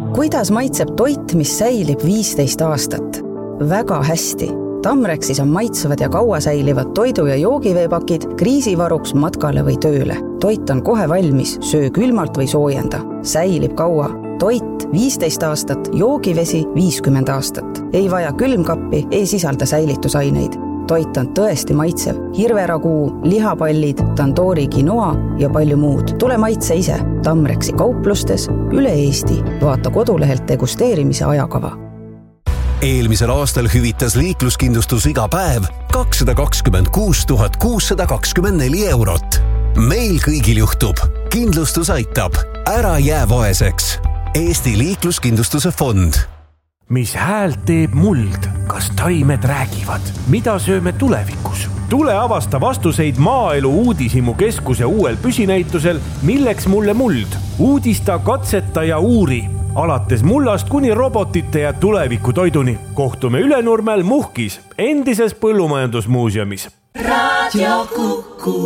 Kuidas maitseb toit, mis säilib 15 aastat? Väga hästi. Tamrexis on maitsevad ja kaua säilivad toidu- ja joogiveepakid kriisivaruks matkale või tööle. Toit on kohe valmis, söö külmalt või soojenda. Säilib kaua. Toit 15 aastat, joogivesi 50 aastat. Ei vaja külmkappi, ei sisalda säilitusaineid. Toit on tõesti maitsev. Hirveraguu, lihapallid, tandoori quinoa ja palju muud. Tule maitse ise. Tamrexi kauplustes üle Eesti. Vaata kodulehelt degusteerimise ajakava. Eelmisel aastal hüvitas liikluskindlustus iga päev 226 624 eurot. Meil kõigil juhtub. Kindlustus aitab. Ära jää vaeseks. Eesti liikluskindlustuse fond. Mis häält teeb muld? Kas taimed räägivad? Mida sööme tulevikus? Tule avasta vastuseid Maaelu Uudishimu keskuse uuel püsinäitusel Milleks mulle muld? Uudista, katseta ja uuri. Alates mullast kuni robotite ja tuleviku toiduni. Kohtume Ülenurmel Muhkis, endises põllumajandusmuuseumis. Radio Kuku.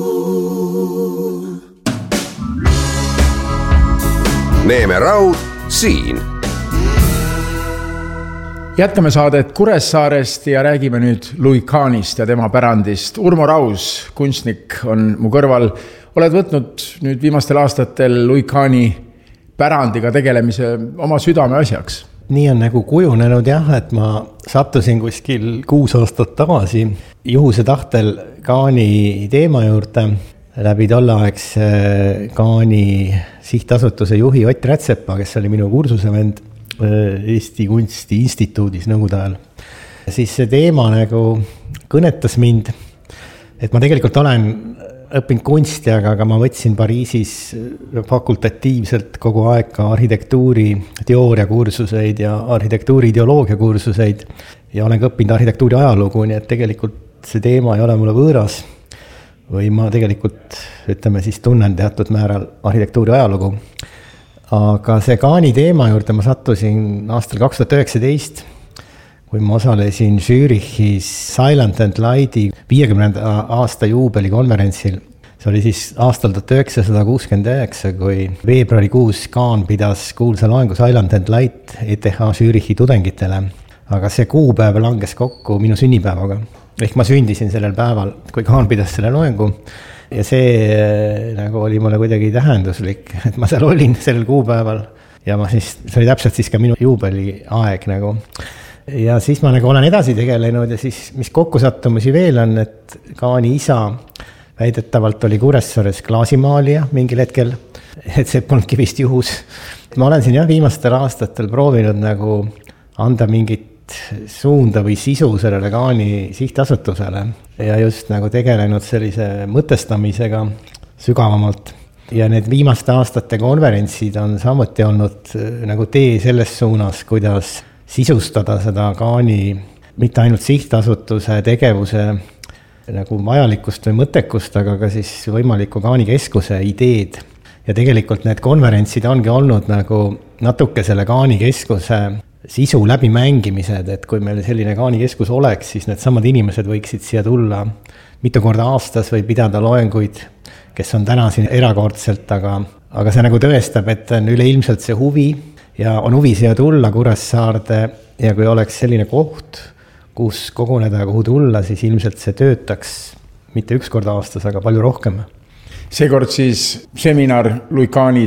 Neeme Raud siin. Jätkame saadet Kuressaarest ja räägime nüüd Louis Kahnist ja tema pärandist. Urmo Raus, kunstnik, on mu kõrval. Oled võtnud nüüd viimastel aastatel Louis Kahni pärandiga tegelemise oma südame asjaks. Nii on nagu kujunenud jah, et ma sattusin kuskil 6 aastat tagasi juhuse tahtel Kahni teema juurde läbi tolleaegse Kahni sihtasutuse juhi Ott Rätsepa, kes oli minu kursusevend Eesti Kunsti Instituudis nõukogude ajal. Siis see teema nagu kõnetas mind, et ma tegelikult olen õppinud kunsti, aga ma võtsin Pariisis fakultatiivselt kogu aeg ka arhitektuuri teooriakursuseid ja arhitektuuri ideoloogia kursuseid ja olen ka õppinud arhitektuuri ajalugu, nii et tegelikult see teema ei ole mulle võõras või ma tegelikult, ütleme siis, tunnen teatud määral arhitektuuri ajalugu. Aga see Kahni teema juurde ma sattusin aastal 2019, kui ma osalesin Zürichis Silent and Lighti 50. aasta juubeli konverentsil. See oli siis aastal 1969, kui veebruarikuus Kahn pidas kuulsa loengu Silent and Light ETH Zürichi tudengitele. Aga see kuupäev langes kokku minu sünnipäevaga. Ehk ma sündisin sellel päeval, kui Kahn pidas selle loengu. Ja see nagu oli mulle kuidagi tähenduslik, et ma seal olin sellel kuupäeval ja see oli täpselt siis ka minu juubeli aeg nagu. Ja siis ma nagu olen edasi tegelenud ja siis mis kokkusattumusi veel on, et Kahni isa väidetavalt oli Kuressaares klaasimaalija mingil hetkel, et see polnudki vist juhus. Ma olen siin viimastel aastatel proovinud nagu anda mingit suunda või sisu sellele Kahni sihtasutusele ja just nagu tegelenud sellise mõtestamisega sügavamalt. Ja need viimaste aastate konverentsid on samuti olnud nagu tee selles suunas, kuidas sisustada seda Kahni mitte ainult sihtasutuse tegevuse nagu vajalikkust või mõttekust, aga ka siis võimaliku Kahni keskuse ideed. Ja tegelikult need konverentsid ongi olnud nagu natuke selle Kahni keskuse sisu läbi mängimised, et kui meil selline Kahni keskus oleks, siis need samad inimesed võiksid siia tulla mitu korda aastas või pidada loenguid, kes on täna siin erakordselt, aga see nagu tõestab, et on üleilmselt see huvi ja on huvi siia tulla Kuressaarde ja kui oleks selline koht, kus koguneda ja kuhu tulla, siis ilmselt see töötaks mitte üks kord aastas, aga palju rohkem. Seekord siis seminar Louis Kahni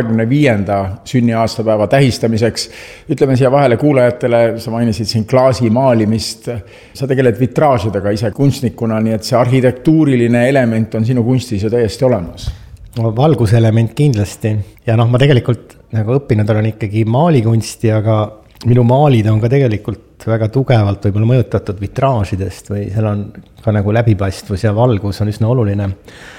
125. sünniaastapäeva tähistamiseks. Ütleme siia vahele kuulajatele, sa mainisid siin klaasi maalimist. Sa tegeled vitraažidega ise kunstnikuna, nii et see arhitektuuriline element on sinu kunstis ju täiesti olemas. Valguselement kindlasti. Ja ma tegelikult nagu õppinud olen ikkagi maalikunsti, aga minu maalid on ka tegelikult väga tugevalt võib-olla mõjutatud vitraažidest või seal on ka nagu läbipaistvus ja valgus on üsna oluline.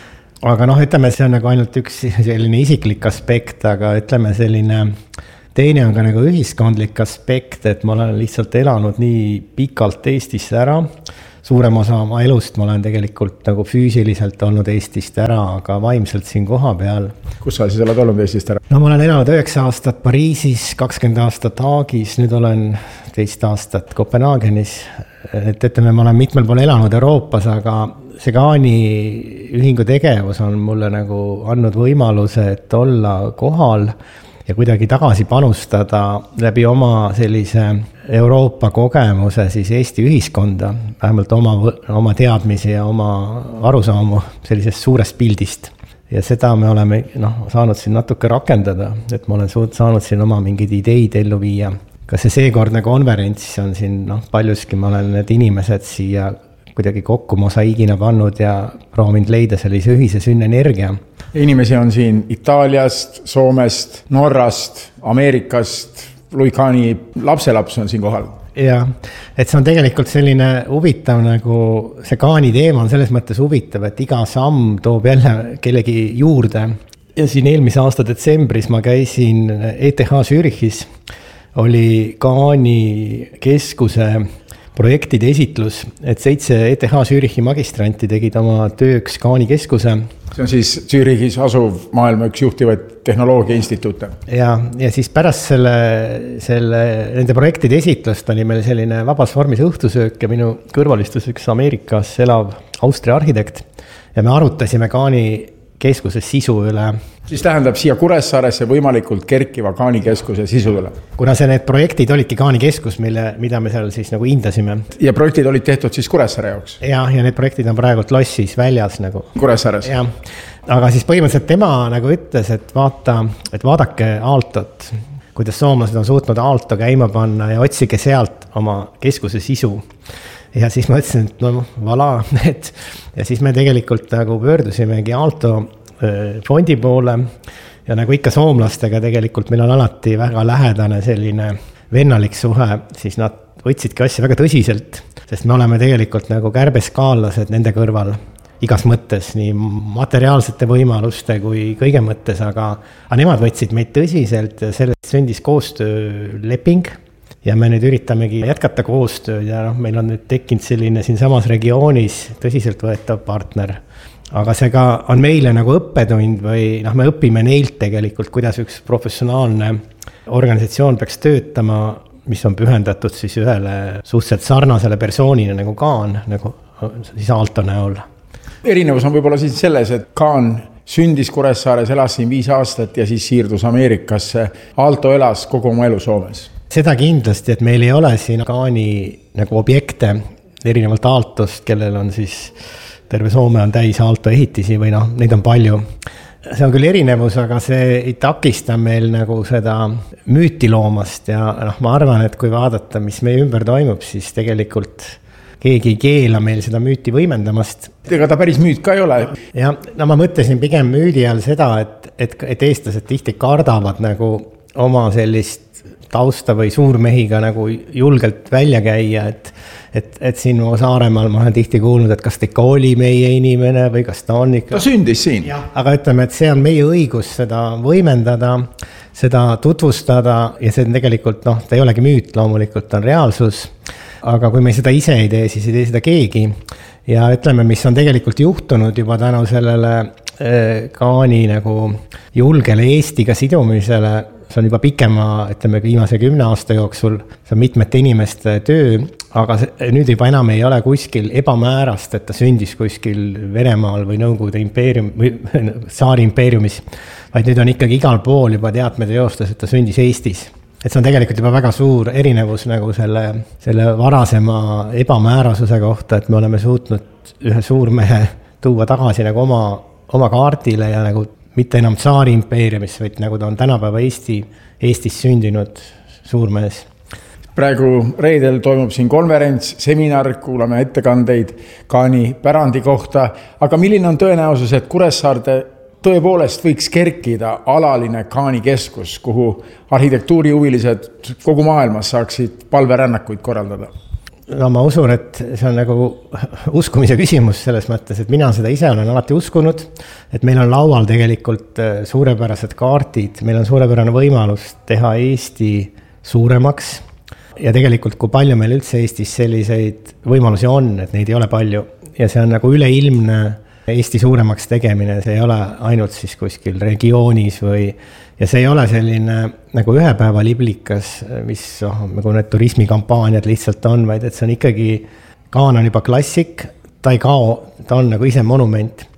Aga ütleme, see on nagu ainult üks selline isiklik aspekt, aga ütleme selline teine on ka nagu ühiskondlik aspekt, et ma olen lihtsalt elanud nii pikalt Eestisse ära. Suurem osa oma elust ma olen tegelikult nagu füüsiliselt olnud Eestist ära, aga vaimselt siin koha peal. Kus sa siis oled olnud Eestist ära? Ma olen elanud 9 aastat Pariisis, 20 aastat Haagis, nüüd olen 2 aastat Kopenhaagenis. Et ütleme, ma olen mitmel pool elanud Euroopas, aga see Kahni ühingu tegevus on mulle nagu andnud võimaluse, et olla kohal ja kuidagi tagasi panustada läbi oma sellise Euroopa kogemuse siis Eesti ühiskonda, vähemalt oma teadmisi ja oma arusaamu sellisest suurest pildist. Ja seda me oleme saanud siin natuke rakendada, et ma olen saanud siin oma mingid ideid ellu viia. Ka see seekordne konverents on siin paljuski, ma olen need inimesed siia kuidagi kokku mosaiigina pannud ja proovinud leida sellise ühise sünnenergia. Inimesi on siin Itaaliast, Soomest, Norrast, Ameerikast, Louis Kahni lapselaps on siin kohal. Ja, et see on tegelikult selline huvitav nagu see Kahni teema on selles mõttes huvitav, et iga samm toob jälle kellegi juurde. Ja siin eelmise aasta detsembris ma käisin ETH Zürichis, oli Kahni keskuse projektide esitlus, et 7 ETH Zürichi magistranti tegid oma tööks Kahni keskuse. See on siis Zürichis asuv maailma üks juhtivaid tehnoloogia instituute. Ja siis pärast nende projektide esitlust oli meil selline vabas vormis õhtusöök ja minu kõrvalistus üks Ameerikas elav Austria arhitekt ja me arutasime Kahni keskuse sisu üle. Siis tähendab siia Kuressaaresse võimalikult kerkiva Kahni keskuse sisu üle. Kuna need projektid olidki Kahni keskus, mida me seal siis nagu hindasime. Ja projektid olid tehtud siis Kuressaare jaoks? Ja need projektid on praegult lossis väljas nagu. Kuressaares? Ja, aga siis põhimõtteliselt tema nagu ütles, et vaadake Aaltot, kuidas soomlased on suutnud Aalto käima panna ja otsige sealt oma keskuse sisu. Ja siis ma ütlesin, et vala, ja siis me tegelikult nagu pöördusimegi Aalto fondi poole ja nagu ikka soomlastega tegelikult meil on alati väga lähedane selline vennalik suhe, siis nad võtsidki asja väga tõsiselt, sest me oleme tegelikult nagu kärbeskaallased nende kõrval igas mõttes, nii materiaalsete võimaluste kui kõige mõttes, aga nemad võtsid meid tõsiselt ja sellest sündis koostööleping. Ja me nüüd üritamegi jätkata koostööd ja meil on nüüd tekkinud selline siin samas regioonis tõsiselt võetav partner. Aga see ka on meile nagu õppetund või me õpime neilt tegelikult, kuidas üks professionaalne organisatsioon peaks töötama, mis on pühendatud siis ühele suhteliselt sarnasele persoonile nagu Kahn, nagu siis Aalto näol. Erinevus on võib-olla siis selles, et Kahn sündis Kuressaares, elas siin 5 aastat ja siis siirdus Ameerikasse. Aalto elas kogu oma elu Soomes. Seda kindlasti, et meil ei ole siin Kahni nagu objekte erinevalt Aaltost, kellel on siis terve Soome on täis Aalto ehitisi või neid on palju. See on küll erinevus, aga see ei takista meil nagu seda müüti loomast ja ma arvan, et kui vaadata, mis meie ümber toimub, siis tegelikult keegi ei keela meil seda müüti võimendamast. Ega ta päris müüt ka ei ole. Ja ma mõtlesin pigem müüdi all seda, et eestlased tihti kardavad nagu oma sellist tausta või suurmehiga nagu julgelt välja käia, et siin Saaremaal ma olen tihti kuulnud, et kas ta ikka oli meie inimene või kas ta on ikka. Ta sündis siin. Aga ütleme, et see on meie õigus seda võimendada, seda tutvustada ja see on tegelikult, ta ei olegi müüt, loomulikult on reaalsus, aga kui me seda ise ei tee, siis ei tee seda keegi. Ja ütleme, mis on tegelikult juhtunud juba tänu sellele Kahni nagu julgele Eestiga sidumisele, see on juba pikema, ütleme, viimase 10 aasta jooksul, see on mitmete inimeste töö, aga nüüd juba enam ei ole kuskil ebamäärast, et ta sündis kuskil Venemaal või Nõukogude impeerium või Saari impeeriumis, vaid nüüd on ikkagi igal pool juba teadmete joostes, et ta sündis Eestis. Et see on tegelikult juba väga suur erinevus nagu selle varasema ebamäärasuse kohta, et me oleme suutnud ühe suurmehe tuua tagasi nagu oma kaardile ja nagu mitte enam Saari impeeriumis, vaid nagu ta on tänapäeva Eestis sündinud suurmees. Praegu reedel toimub siin konverents, seminar, kuulame ettekandeid Kahni pärandi kohta, aga milline on tõenäosus, et Kuressaarde tõepoolest võiks kerkida alaline Kahni keskus, kuhu arhitektuurihuvilised kogu maailmas saaksid palverännakuid korraldada? No ma usun, et see on nagu uskumise küsimus selles mõttes, et mina seda ise olen alati uskunud, et meil on laual tegelikult suurepärased kaardid, meil on suurepärane võimalus teha Eesti suuremaks ja tegelikult kui palju meil üldse Eestis selliseid võimalusi on, et neid ei ole palju ja see on nagu üleilmne Eesti suuremaks tegemine, see ei ole ainult siis kuskil regioonis ja see ei ole selline nagu ühe päeva liblikas, mis nagu need turismikampaaniad lihtsalt on, vaid et see on ikkagi, Kahn on juba klassik, ta ei kao, ta on nagu ise monument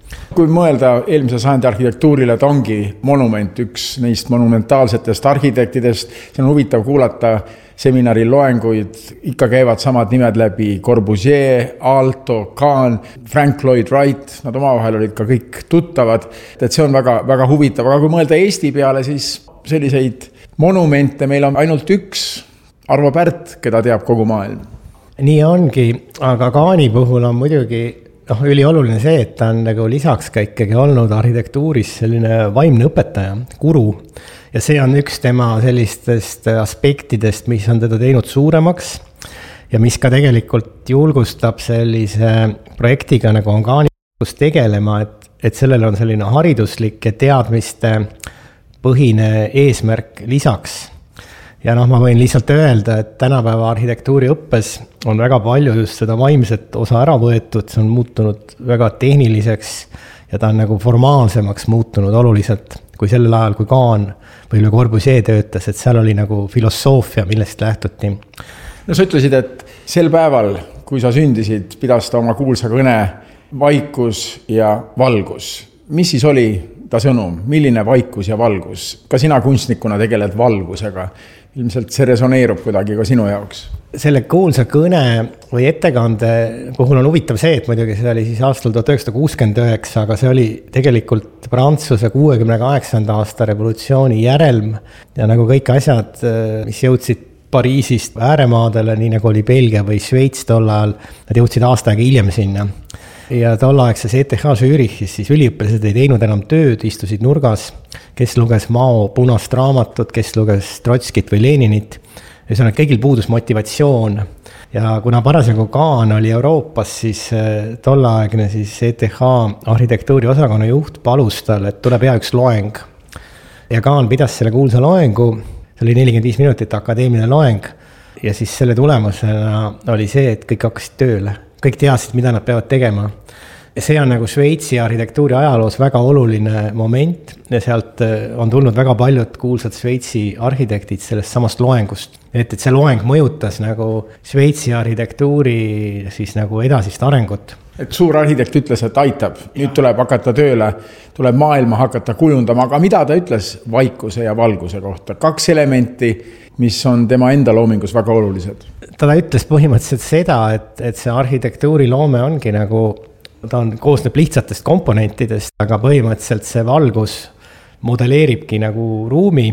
Kui mõelda eelmise sajandi arhitektuurile, ta ongi monument, üks neist monumentaalsetest arhitektidest. See on huvitav kuulata seminari loenguid, ikka käivad samad nimed läbi: Corbusier, Aalto, Kahn, Frank Lloyd Wright, nad omavahel olid ka kõik tuttavad. Et see on väga, väga huvitav, aga kui mõelda Eesti peale, siis selliseid monumente meil on ainult üks, Arvo Pärt, keda teab kogu maailm. Nii ongi, aga Kahni puhul on muidugi ülioluline see, et ta on nagu lisaks ka ikkagi olnud arhitektuuris selline vaimne õpetaja, guru. Ja see on üks tema sellistest aspektidest, mis on teda teinud suuremaks ja mis ka tegelikult julgustab sellise projektiga nagu on Kahni tegelema, et sellel on selline hariduslik ja teadmiste põhine eesmärk lisaks. Ja ma võin lihtsalt öelda, et tänapäeva arhitektuuri õppes on väga palju just seda vaimset osa ära võetud, see on muutunud väga tehniliseks ja ta on nagu formaalsemaks muutunud oluliselt kui sellel ajal, kui Kahn või Corbusier töötas, et seal oli nagu filosoofia, millest lähtuti. No sa ütlesid, et sel päeval, kui sa sündisid, pidas ta oma kuulsa kõne vaikus ja valgus. Mis siis oli ta sõnum? Milline vaikus ja valgus? Ka sina kunstnikuna tegeled valgusega. Ilmselt see resoneerub kuidagi ka sinu jaoks. Selle kuulsa kõne või ettekande puhul on huvitav see, et muidugi see oli siis aastal 1969, aga see oli tegelikult Prantsuse 68. aasta revolutsiooni järelm ja nagu kõik asjad, mis jõudsid Pariisist ääremaadele, nii nagu oli Belgia või Šveits tol ajal, nad jõudsid aasta aega hiljem sinna. Ja tollaegses ETH Zürichis siis üliõpilased ei teinud enam tööd, istusid nurgas, kes luges Mao punast raamatut, kes luges Trotskit või Leninit. Ühesõnaga kõigil puudus motivatsioon. Ja kuna parasjagu Kahn oli Euroopas, siis tollaegne siis ETH arhitektuuri osakonna juht palus tal, et tuleb hea üks loeng. Ja Kahn pidas selle kuulsa loengu, see oli 45 minutit akadeemiline loeng, ja siis selle tulemusena oli see, et kõik hakkasid tööle. Kõik teadsid, mida nad peavad tegema. Ja see on nagu Šveitsi arhitektuuri ajaloos väga oluline moment ja sealt on tulnud väga paljud kuulsad Šveitsi arhitektid sellest samast loengust. Et see loeng mõjutas nagu Šveitsi arhitektuuri siis nagu edasist arengut. Et suur arhitekt ütles, et aitab, nüüd tuleb hakata tööle, tuleb maailma hakata kujundama, aga mida ta ütles vaikuse ja valguse kohta? 2 elementi, mis on tema enda loomingus väga olulised. Ta ütles põhimõtteliselt seda, et see arhitektuuri loome ongi nagu, ta koosneb lihtsatest komponentidest, aga põhimõtteliselt see valgus modelleeribki nagu ruumi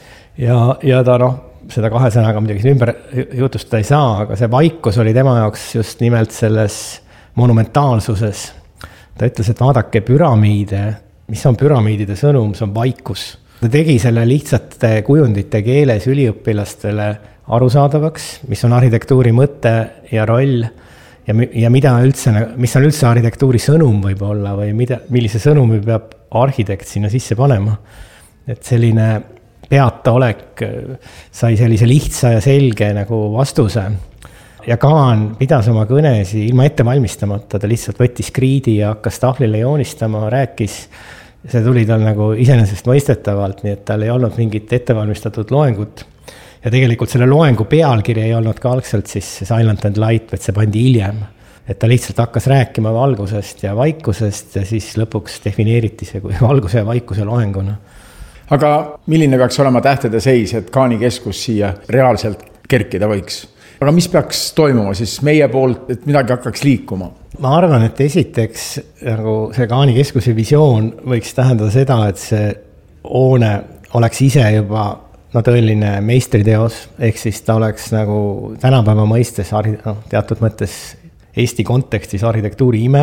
ja ta seda 2 sõnaga muidugi ümber jutustada ei saa, aga see vaikus oli tema jaoks just nimelt selles monumentaalsuses. Ta ütles, et vaadake püramiide, mis on püramiidide sõnum, see on vaikus. Ta tegi selle lihtsate kujundite keeles üliõpilastele arusaadavaks, mis on arhitektuuri mõte ja roll ja mida üldse, mis on üldse arhitektuuri sõnum võib olla või millise sõnumi peab arhitekt sinna sisse panema. Et selline peataolek sai sellise lihtsa ja selge nagu vastuse. Ja Kahn pidas oma kõnesi ilma ette valmistamata, ta lihtsalt võttis kriidi ja hakkas tahvlile joonistama, rääkis. See tuli tal nagu iseenesest mõistetavalt, nii et tal ei olnud mingit ettevalmistatud loengut. Ja tegelikult selle loengu pealkiri ei olnud ka algselt siis Silent and Light, vaid see pandi hiljem. Et ta lihtsalt hakkas rääkima valgusest ja vaikusest ja siis lõpuks defineeriti see kui valguse ja vaikuse loenguna. Aga milline peaks olema tähtede seis, et Kahni keskus siia reaalselt kerkida võiks? Aga mis peaks toimuma siis meie poolt, et midagi hakkaks liikuma? Ma arvan, et esiteks nagu see Kahni keskuse visioon võiks tähendada seda, et see hoone oleks ise juba tõeline meistriteos, ehk siis ta oleks nagu tänapäeva mõistes teatud mõttes Eesti kontekstis arhitektuuri ime.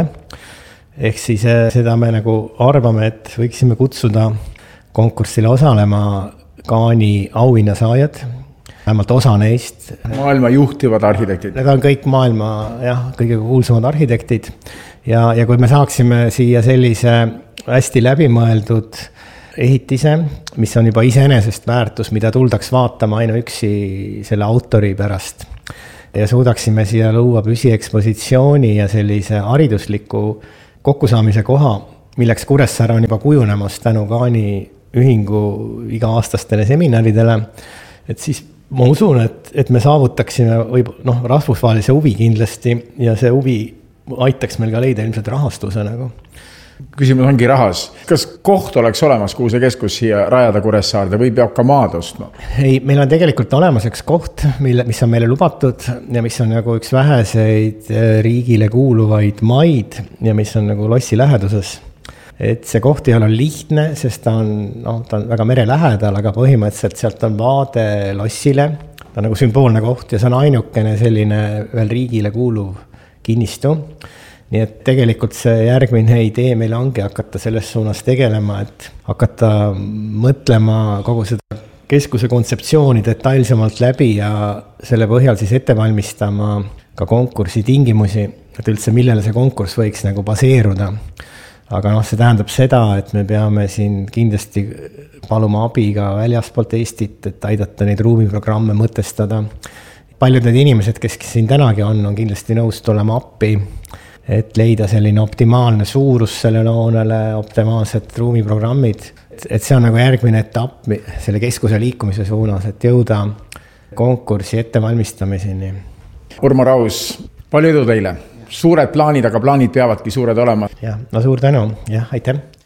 Ehk siis seda me nagu arvame, et võiksime kutsuda konkursile osalema Kahni auhinnasaajad, vähemalt osa neist. Maailma juhtivad arhitektid. Need on kõik maailma kõige kuulsamad arhitektid. Ja kui me saaksime siia sellise hästi läbimõeldud ehitise, mis on juba iseenesest väärtus, mida tuldaks vaatama ainuüksi selle autori pärast. Ja suudaksime siia luua püsiekspositsiooni ja sellise haridusliku kokkusaamise koha, milleks Kuressaare on juba kujunemas tänu Kahni ühingu iga-aastastele seminaridele, et siis ma usun, et me saavutaksime rahvusvahelise huvi kindlasti ja see huvi aitaks meil ka leida ilmselt rahastuse nagu. küsimus ongi rahas. Kas koht oleks olemas, kuhu see keskus siia rajada Kuressaarde või peab ka maad ostma? Ei, meil on tegelikult olemas üks koht, mis on meile lubatud ja mis on nagu üks väheseid riigile kuuluvaid maid ja mis on nagu lossi läheduses. Et see koht ei ole lihtne, sest ta on väga mere lähedal, aga põhimõtteliselt sealt on vaade lossile. Ta on nagu sümboolne koht ja see on ainukene selline veel riigile kuuluv kinnistu. Nii et tegelikult see järgmine idee meil ongi hakata selles suunas tegelema, et hakata mõtlema kogu seda keskuse kontseptsiooni detailsemalt läbi ja selle põhjal siis ette valmistama ka konkursi tingimusi, et üldse millele see konkurss võiks nagu baseeruda. Aga see tähendab seda, et me peame siin kindlasti paluma abi ka väljaspoolt Eestit, et aidata neid ruumiprogramme mõtestada. Paljud need inimesed, kes siin tänagi on kindlasti nõus tulema appi, et leida selline optimaalne suurus sellele hoonele, optimaalsed ruumiprogrammid. Et see on nagu järgmine etapp selle keskuse liikumise suunas, et jõuda konkursi ettevalmistamiseni. Urmo Raus, palju edu teile! Suured plaanid, aga plaanid peavadki suured olema. Jah, suur tänu. Jah, aitäh!